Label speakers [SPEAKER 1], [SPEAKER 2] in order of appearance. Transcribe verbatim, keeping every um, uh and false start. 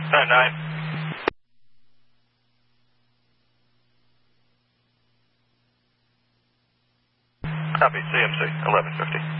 [SPEAKER 1] Uh, nine. Copy, C M C, eleven fifty.